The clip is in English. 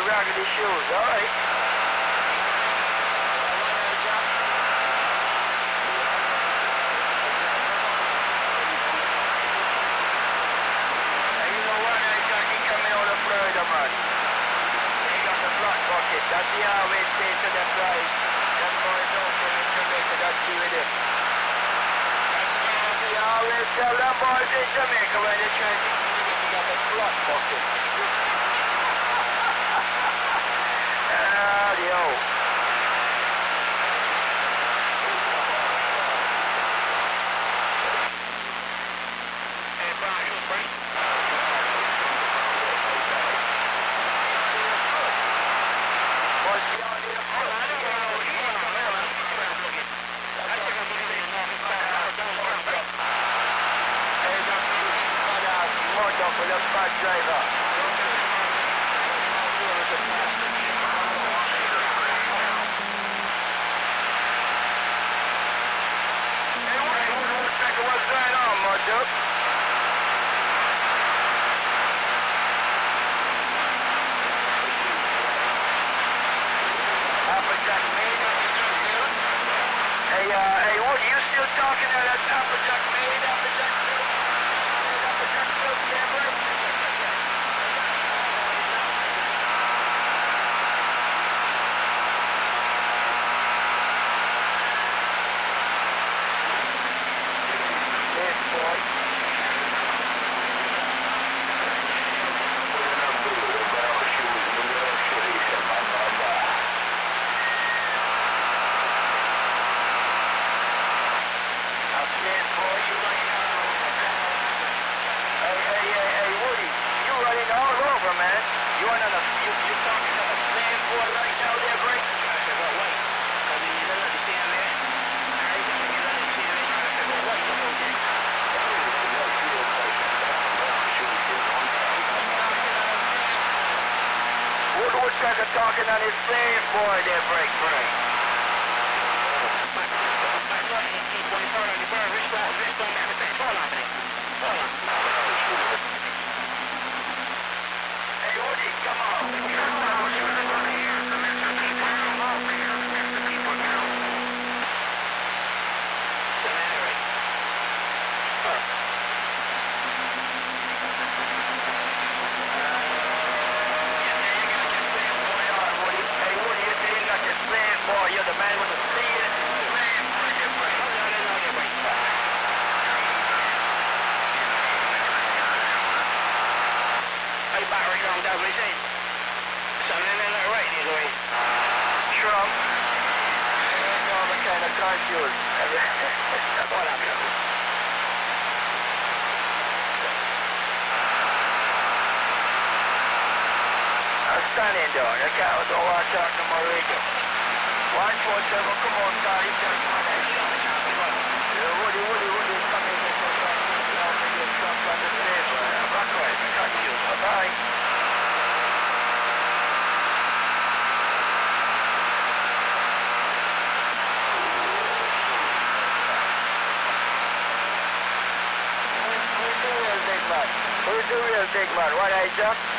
raggedy shoes, alright? You know what, Jack, he coming out of Florida, man. He got the flat bucket, that's the always say to them guys. Them boys don't come in Jamaica, that's the with him. He always tell them boys in Jamaica when they try to he got the flat bucket. Yo. Hey, Brian, you Frank? For the bad driver. Hey, what's going on, Muddup? Applejack Maid? Hey, Woody, you still talking to that Applejack Maid? Applejack Maid? Applejack Maid, yeah, right? Talking on his slave boy there, break. Hey, Woody, come on. Boy, you're the man with the speed. Hey, battery wrong, that was it. Something in the right either way. Trump. No, I'm kind of confused. What happened? I'm standing down. I don't want to talk to my radio. 147, come on, guys. Woody, come in here for Trump on the stage. Back right, I got you. Bye-bye. Who's the real big man? What, I Jack?